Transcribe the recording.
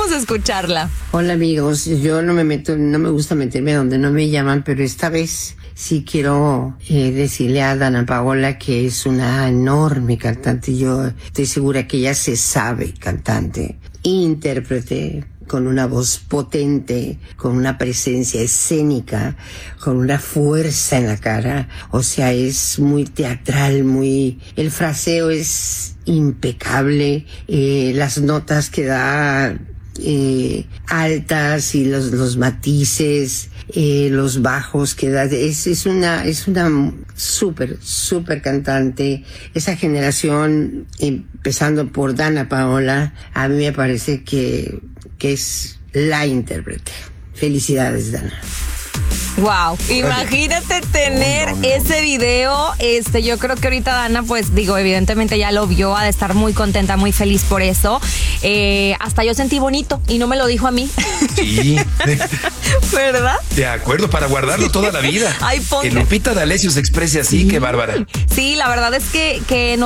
Vamos a escucharla. Hola amigos, yo no me gusta meterme donde no me llaman, pero esta vez sí quiero decirle a Dana Paola que es una enorme cantante. Yo estoy segura que ella se sabe cantante, intérprete, con una voz potente, con una presencia escénica, con una fuerza en la cara. O sea, es muy teatral, el fraseo es impecable, las notas que da altas y los matices, los bajos que da, es una súper cantante. Esa generación, empezando por Dana Paola, a mí me parece que es la intérprete. Felicidades, Dana. Wow, imagínate tener ese video. Yo creo que ahorita Dana, pues digo, evidentemente ya lo vio, ha de estar muy contenta, muy feliz por eso. Hasta yo sentí bonito y no me lo dijo a mí. Sí. ¿Verdad? De acuerdo, para guardarlo toda la vida. Ay, que Lupita D'Alessio se exprese así, sí. Qué bárbara. Sí, la verdad es que